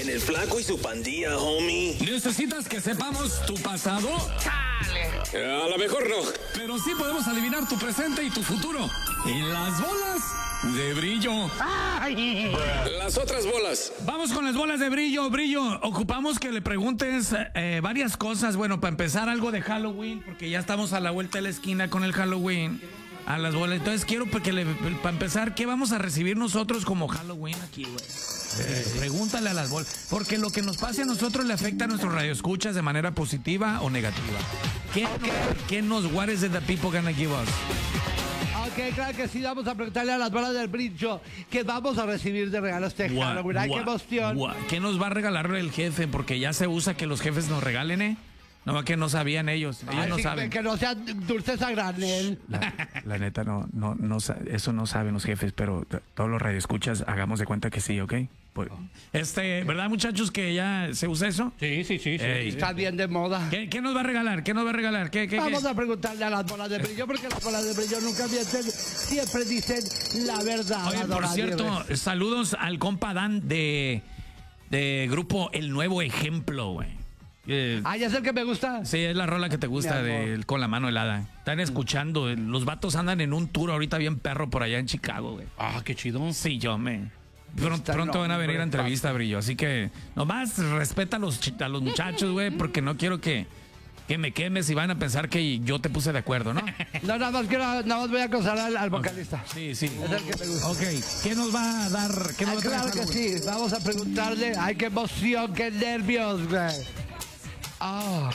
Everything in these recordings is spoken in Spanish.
En el Flaco y su Pandilla, homie. ¿Necesitas que sepamos tu pasado? A lo mejor no. Pero sí podemos adivinar tu presente y tu futuro. En las bolas de brillo. Las otras bolas. Vamos con las bolas de brillo. Brillo, ocupamos que le preguntes varias cosas. Bueno, para empezar, algo de Halloween, porque ya estamos a la vuelta de la esquina con el Halloween. A las bolas. Entonces quiero para empezar, ¿qué vamos a recibir nosotros como Halloween aquí, güey? Pregúntale a las bolas. Porque lo que nos pase a nosotros le afecta a nuestros radioescuchas de manera positiva o negativa. What is it that people gonna give us? Ok, claro que sí, vamos a preguntarle a las bolas del brillo qué vamos a recibir de regalo este Halloween. ¡Ay, qué emoción! ¿Qué nos va a regalar el jefe? Porque ya se usa que los jefes nos regalen, ¿eh? No, que no sabían ellos. Ellos no saben. Que no sean dulces a granel. La neta, no, eso no saben los jefes, pero todos los radioescuchas, hagamos de cuenta que sí, ¿ok? Pues, ¿verdad, muchachos, que ya se usa eso? Sí. Está bien de moda. ¿Qué nos va a regalar? Vamos a preguntarle a las bolas de brillo, porque las bolas de brillo nunca mienten, siempre dicen la verdad. Oye, por cierto, saludos al compa Dan de grupo El Nuevo Ejemplo, güey. ¿ya es el que me gusta? Sí, es la rola que te gusta con la mano helada. Están escuchando, los vatos andan en un tour ahorita bien perro por allá en Chicago, güey. Qué chido. Sí, pronto van a venir a entrevista, Brillo. Así que nomás respeta a los muchachos, güey, porque no quiero que me quemes y van a pensar que yo te puse de acuerdo, ¿no? No, nada más voy a acosar al vocalista. Sí. Es el que me gusta. Ok, ¿qué nos va a dar? Claro que sí, vamos a preguntarle. ¡Ay, qué emoción, qué nervios, güey! Ahí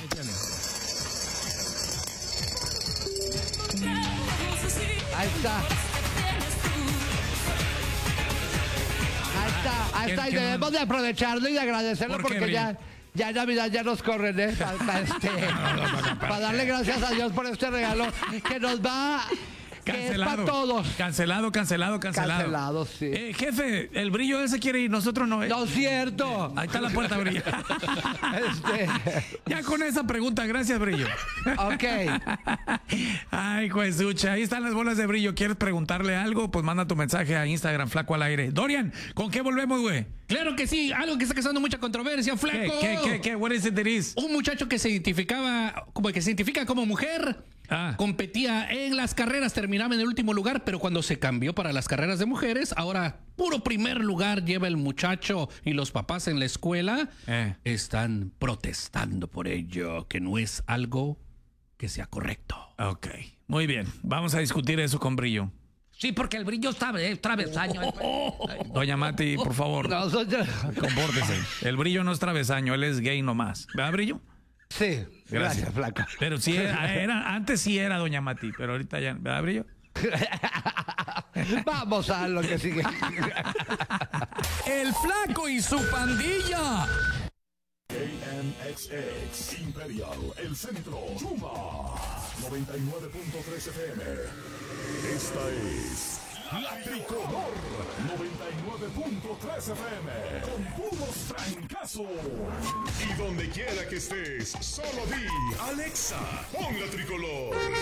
está. Y debemos de aprovecharlo y de agradecerlo porque ya en Navidad ya nos corren, ¿eh? Para darle gracias a Dios por este regalo que nos va... Que es para todos. Cancelado, sí. Jefe, el Brillo ese quiere ir, nosotros no. No es cierto. Ahí está la puerta, Brillo. Ya con esa pregunta, gracias, Brillo. Ok. Ay, juezucha, ahí están las bolas de Brillo. ¿Quieres preguntarle algo? Pues manda tu mensaje a Instagram, Flaco al Aire. Dorian, ¿con qué volvemos, güey? Claro que sí, algo que está causando mucha controversia, Flaco. ¿Qué? What is it that is? Un muchacho que se identifica como mujer. Competía en las carreras, terminaba en el último lugar, pero cuando se cambió para las carreras de mujeres, ahora puro primer lugar lleva el muchacho, y los papás en la escuela están protestando por ello, que no es algo que sea correcto. Ok, muy bien, vamos a discutir eso con Brillo. Sí, porque el Brillo está travesaño. Doña Mati, por favor, compórtese. El Brillo no es travesaño, él es gay nomás. ¿Verdad, Brillo? Sí, gracias, Flaco. Pero sí, antes sí era Doña Mati, pero ahorita ya, ¿verdad, Brillo? Vamos a lo que sigue. El Flaco y su Pandilla. KMXX Imperial, El Centro, Chuma 99.3 FM. Esta es La Tricolor 99.3 FM con puros trancazos. Y donde quiera que estés, solo di Alexa, pon La Tricolor.